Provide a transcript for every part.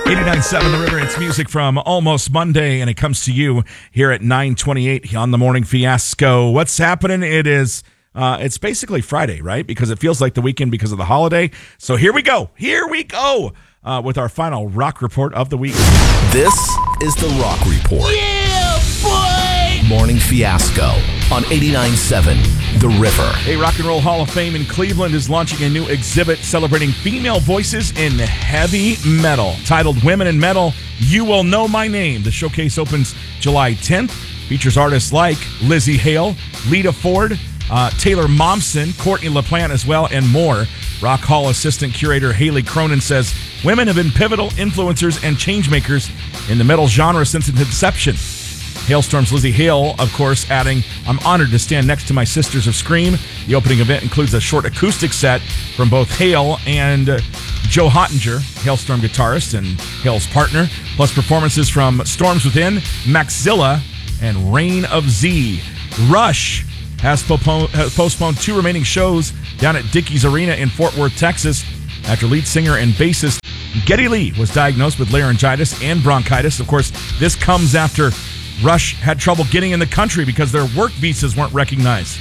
89.7 The River. It's music from Almost Monday, and it comes to you here at 9:28 on the Morning Fiasco. What's happening? It's basically Friday, right? Because it feels like the weekend because of the holiday. So here we go. With our final rock report of the week. This is the Rock Report. Yeah, boy! Morning Fiasco on 89.7 The River. A Rock and Roll Hall of Fame in Cleveland is launching a new exhibit celebrating female voices in heavy metal. Titled Women in Metal, You Will Know My Name. The showcase opens July 10th. Features artists like Lizzie Hale, Lita Ford, Taylor Momsen, Courtney LaPlante as well, and more. Rock Hall assistant curator Haley Cronin says women have been pivotal influencers and changemakers in the metal genre since its inception. Hailstorm's Lizzie Hale, of course, adding, "I'm honored to stand next to my sisters of Scream." The opening event includes a short acoustic set from both Hale and Joe Hottinger, Hailstorm guitarist and Hale's partner, plus performances from Storms Within, Maxilla, and Reign of Z. Rush has postponed two remaining shows down at Dickies Arena in Fort Worth, Texas, after lead singer and bassist Geddy Lee was diagnosed with laryngitis and bronchitis. Of course, this comes after Rush had trouble getting in the country because their work visas weren't recognized.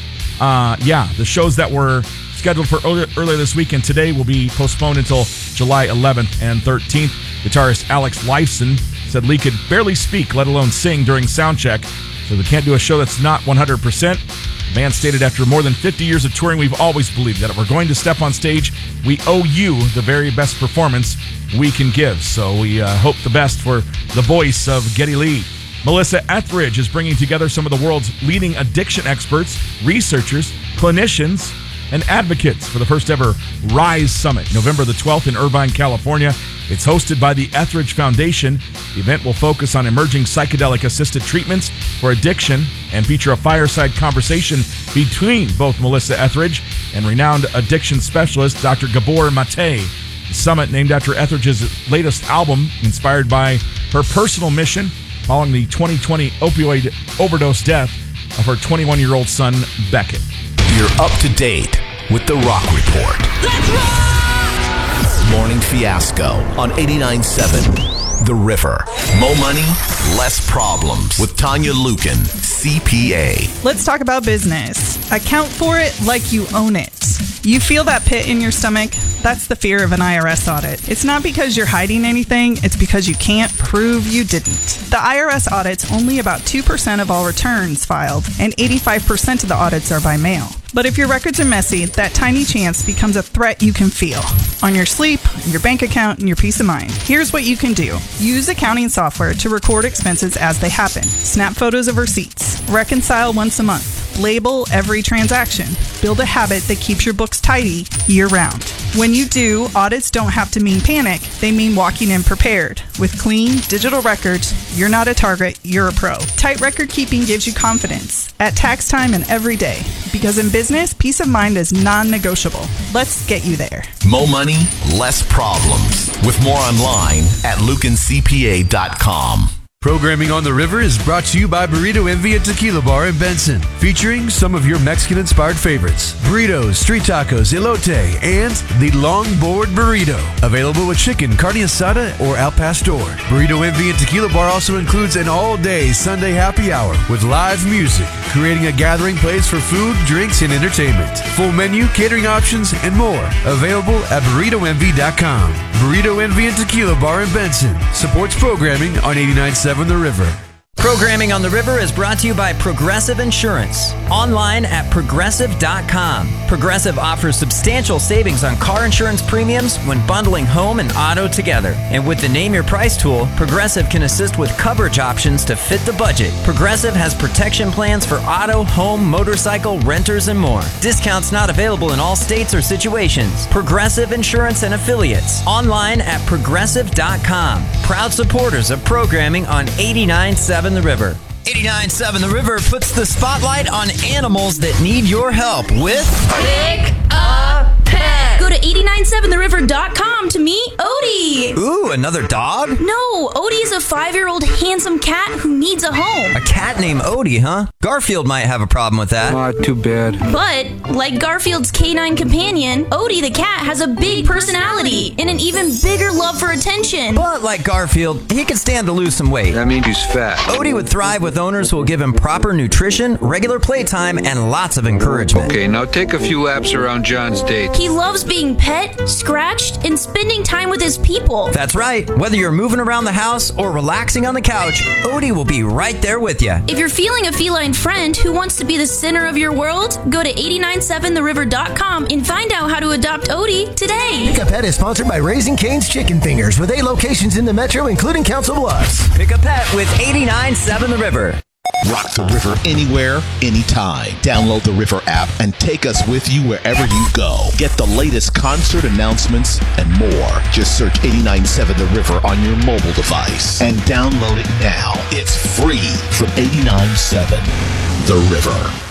The shows that were scheduled for earlier this week and today will be postponed until July 11th and 13th. Guitarist Alex Lifeson said Lee could barely speak, let alone sing during sound check, so they can't do a show that's not 100%. The band stated, "After more than 50 years of touring, we've always believed that if we're going to step on stage, we owe you the very best performance we can give." So we hope the best for the voice of Geddy Lee. Melissa Etheridge is bringing together some of the world's leading addiction experts, researchers, clinicians, and advocates for the first ever RISE Summit, November the 12th in Irvine, California. It's hosted by the Etheridge Foundation. The event will focus on emerging psychedelic-assisted treatments for addiction and feature a fireside conversation between both Melissa Etheridge and renowned addiction specialist Dr. Gabor Mate. The summit, named after Etheridge's latest album, inspired by her personal mission following the 2020 opioid overdose death of her 21-year-old son, Beckett. You're up to date with the Rock Report. Let's rock! Morning Fiasco on 89.7 The River. More money, less problems with Tanya Lukin, CPA. Let's talk about business. Account for it like you own it. You feel that pit in your stomach? That's the fear of an IRS audit. It's not because you're hiding anything, it's because you can't prove you didn't. The IRS audits only about 2% of all returns filed, and 85% of the audits are by mail. But if your records are messy, that tiny chance becomes a threat you can feel on your sleep, your bank account, and your peace of mind. Here's what you can do. Use accounting software to record expenses as they happen. Snap photos of receipts. Reconcile once a month. Label every transaction. Build a habit that keeps your books tidy year-round. When you do, audits don't have to mean panic. They mean walking in prepared. With clean, digital records, you're not a target, you're a pro. Tight record keeping gives you confidence at tax time and every day. Because in business, peace of mind is non-negotiable. Let's get you there. More money, less problems. With more online at lukincpa.com. Programming on the River is brought to you by Burrito Envy and Tequila Bar in Benson, featuring some of your Mexican-inspired favorites: burritos, street tacos, elote, and the longboard burrito. Available with chicken, carne asada, or al pastor. Burrito Envy and Tequila Bar also includes an all-day Sunday happy hour with live music, creating a gathering place for food, drinks, and entertainment. Full menu, catering options, and more. Available at burritoenvy.com. Burrito Envy and Tequila Bar in Benson supports programming on 89.7 The River. Programming on the River is brought to you by Progressive Insurance. Online at Progressive.com. Progressive offers substantial savings on car insurance premiums when bundling home and auto together. And with the Name Your Price tool, Progressive can assist with coverage options to fit the budget. Progressive has protection plans for auto, home, motorcycle, renters, and more. Discounts not available in all states or situations. Progressive Insurance and Affiliates. Online at Progressive.com. Proud supporters of programming on 89.7 The River. 89.7 The River puts the spotlight on animals that need your help with Pick a pet. Go to 897theriver.com to meet Odie. Ooh, another dog? No, Odie is a 5-year-old handsome cat who needs a home. A cat named Odie, huh? Garfield might have a problem with that. Too bad. But, like Garfield's canine companion, Odie the cat has a big personality and an even bigger love for attention. But like Garfield, he can stand to lose some weight. That means he's fat. Odie would thrive with owners who will give him proper nutrition, regular playtime, and lots of encouragement. Okay, now take a few laps around John's date. He loves being pet, scratched, and spending time with his people. That's right. Whether you're moving around the house or relaxing on the couch, Odie will be right there with you. If you're feeling a feline friend who wants to be the center of your world, go to 897theriver.com and find out how to adopt Odie today. Pick a Pet is sponsored by Raising Cane's Chicken Fingers with 8 locations in the metro, including Council Bluffs. Pick a pet with 89.7 The River. Rock the River anywhere, anytime. Download the River app and take us with you wherever you go. Get the latest concert announcements and more. Just search 89.7 The River on your mobile device and download it now. It's free from 89.7 The River.